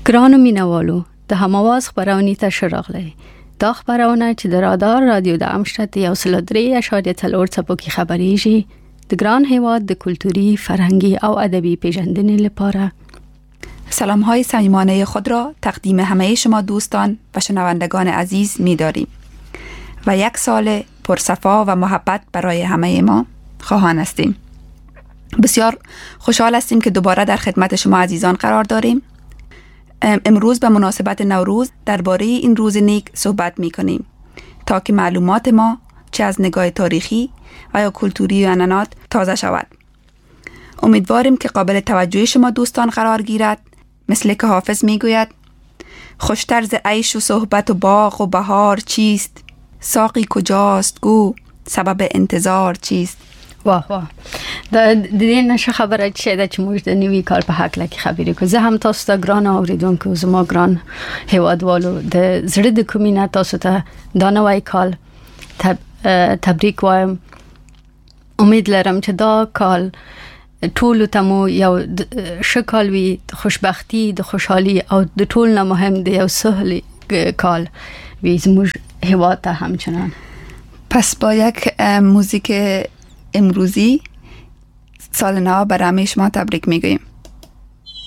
گران و مینوالو ده هماواز خبرانی تشراغلی دا خبرونه چې د رادار رادیو د امشتت یو سلدری اشاریه تلور چپوکی خبریجی د گران هیواد د کلتوری، فرهنگی او ادبی پیژندنی لپاره. سلام های صمیمانه خود را تقدیم همه شما دوستان و شنوندگان عزیز می داریم و یک سال پرصفا و محبت برای همه ما خواهان هستیم. بسیار خوشحال هستیم که دوباره در خدمت شما عزیزان قرار داریم. امروز به مناسبت نوروز درباره این روز نیک صحبت می کنیم تا که معلومات ما چه از نگاه تاریخی و یا کلتوری و عنعنات تازه شود. امیدواریم که قابل توجه شما دوستان قرار گیرد، مثل که حافظ می گوید: خوشتر ز عیش و صحبت و باغ و بهار چیست؟ ساقی کجاست گو سبب انتظار چیست؟ واه واه دا دیدین نشه خبره چیه ده چه موجود نیوی کار په حق لکی خبری که زه هم تاسو تا گران آوریدون که زما گران هیوادوالو ده زړه د کومینه تاسو ته دا نوی کال تبریک وایم. امید لرم چې دا کال ټولو ته مو یو ښه کال وي، د خوشبختی، د خوشحالی او د ټول نه مهم د یو سهل کال وي زموږ هیواد ته همچنان. پس با یک موزیک امروزی سال نو برای همه شما تبریک میگوییم.